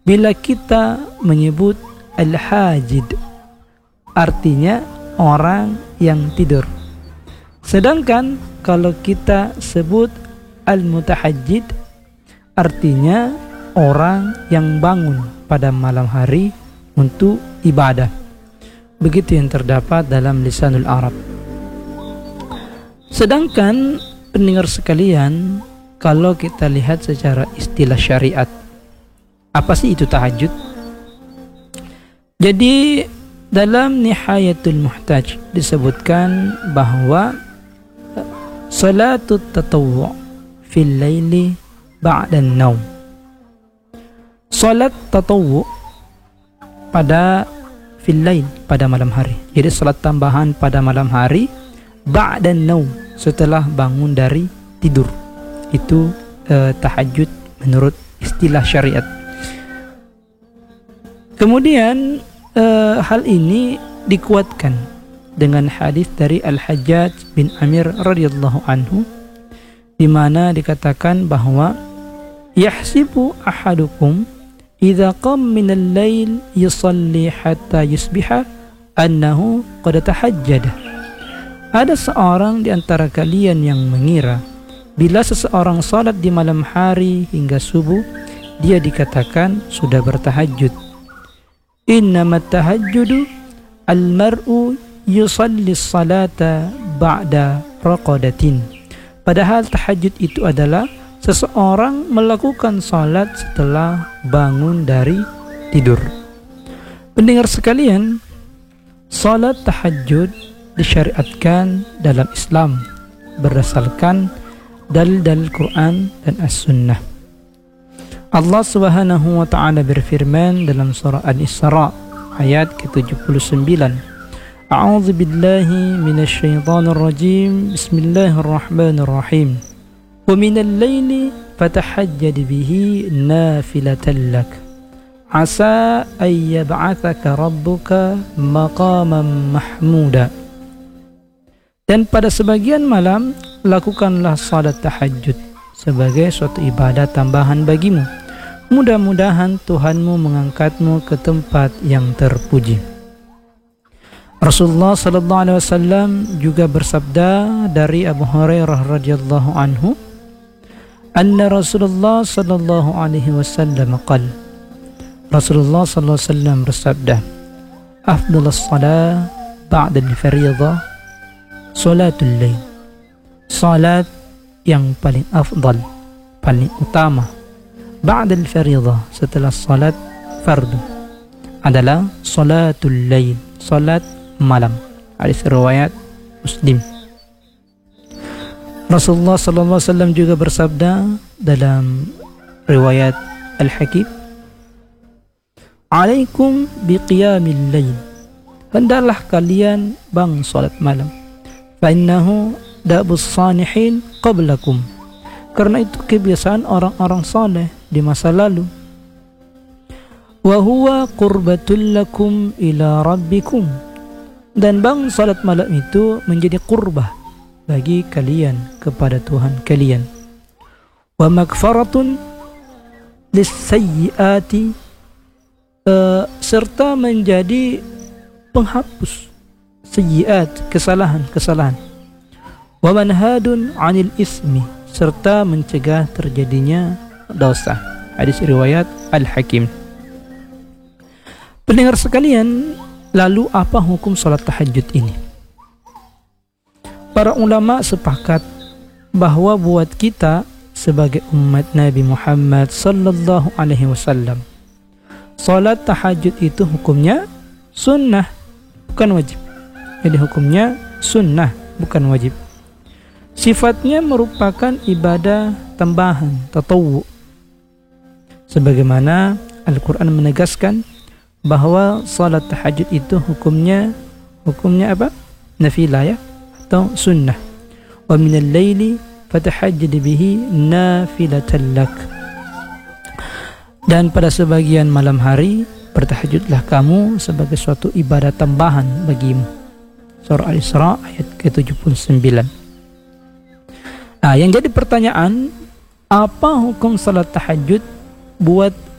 bila kita menyebut al-hajid, artinya orang yang tidur. Sedangkan kalau kita sebut al-mutahajjid, artinya orang yang bangun pada malam hari untuk ibadah. Begitu yang terdapat dalam lisanul Arab. Sedangkan pendengar sekalian, kalau kita lihat secara istilah syariat, apa sih itu tahajud? Jadi dalam Nihayatul Muhtaj disebutkan bahwa salatut tatawwu' fil laili ba'dan naum. Salat tatawwu' pada fil lail, pada malam hari. Jadi salat tambahan pada malam hari ba'dan naum, setelah bangun dari tidur. Itu tahajud menurut istilah syariat. Kemudian hal ini dikuatkan dengan hadis dari Al-Hajjaj bin Amir radhiyallahu anhu, di mana dikatakan bahwa yahsibu ahadukum idza qam minal lail yusalli hatta yusbiha annahu qad tahajjada. Ada seorang di antara kalian yang mengira bila seseorang salat di malam hari hingga subuh, dia dikatakan sudah bertahajud. Innamat tahajjudu al-mar'u yusalli salata ba'da raqadatin. Padahal tahajud itu adalah seseorang melakukan salat setelah bangun dari tidur. Pendengar sekalian, salat tahajud disyariatkan dalam Islam berdasarkan dalil-dalil Quran dan As-Sunnah. Allah Subhanahu wa taala berfirman dalam surah Al-Isra ayat ke-79. A'udzu billahi minasyaitonir rajim. Bismillahirrahmanirrahim. Wa minal laili fatahajjad bihi nafilatan lak. Asa ay yab'atsaka rabbuka maqaman mahmuda. Dan pada sebagian malam lakukanlah salat tahajud sebagai suatu ibadah tambahan bagimu. Mudah-mudahan Tuhanmu mengangkatmu ke tempat yang terpuji. Rasulullah sallallahu alaihi wasallam juga bersabda dari Abu Hurairah radhiyallahu anhu, anna Rasulullah sallallahu alaihi wasallam qala, Rasulullah sallallahu alaihi wasallam bersabda, afdhalus shalah ba'da al-fardhah salatul lail. Salat yang paling afdal, paling utama ba'da al-fardhah, setelah salat fardu, adalah salatul lail, salat malam. Hadis riwayat Muslim. Rasulullah sallallahu alaihi wasallam juga bersabda dalam riwayat Al-Hakim, alaikum biqiyamil lail, hendaklah kalian bangun salat malam, fa innahu da'bus salihin qablakum, karena itu kebiasaan orang-orang saleh di masa lalu. Wa huwa qurbatul lakum ila rabbikum, dan bangun salat malam itu menjadi qurbah bagi kalian kepada Tuhan kalian. Wa magfaratun lis-sayyiati, serta menjadi penghapus sayyiat, kesalahan-kesalahan. Wa manhadun 'anil ismi, serta mencegah terjadinya dosa. Hadis riwayat Al-Hakim. Pendengar sekalian, lalu apa hukum salat tahajud ini? Para ulama sepakat bahwa buat kita sebagai umat Nabi Muhammad sallallahu alaihi wasallam, salat tahajud itu hukumnya sunnah, bukan wajib. Jadi hukumnya sunnah, bukan wajib. Sifatnya merupakan ibadah tambahan, tatawwu. Sebagaimana Al-Quran menegaskan bahwa salat tahajud itu hukumnya apa? Nafilah, ya, atau sunnah. Wa minal laili fatahajjad bihi nafilatan lak. Dan pada sebagian malam hari bertahajudlah kamu sebagai suatu ibadah tambahan bagimu. Surah Al-Isra ayat ke-79. Nah, yang jadi pertanyaan, apa hukum salat tahajud buat